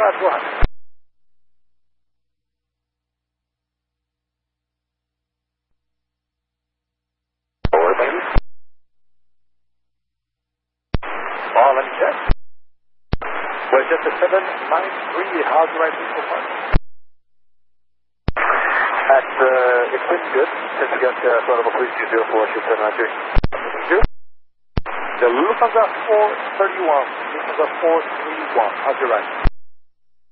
Alright, go ahead. Forward, baby. Let me check. We're just at 793. How's the right so far? It's been good since we got sort of a police 204, should 793. The Lufthansa 431, Lufthansa 431. How's your right?